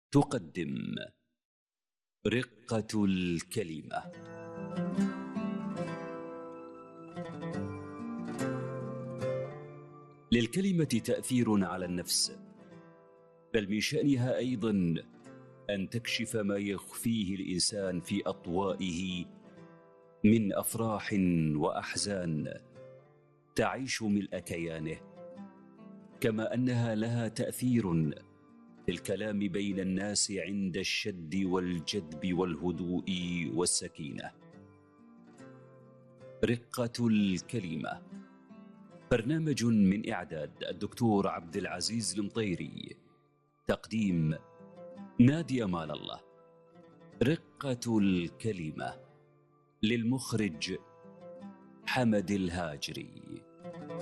تقدم رقة الكلمة. للكلمة تأثير على النفس، بل من شأنها أيضا أن تكشف ما يخفيه الإنسان في أطوائه من أفراح وأحزان تعيش ملء كيانه، كما أنها لها تأثير في الكلام بين الناس عند الشد والجذب والهدوء والسكينة. رقة الكلمة برنامج من إعداد الدكتور عبد العزيز المطيري، تقديم نادي أمال الله. رقة الكلمة للمخرج حمد الهاجري.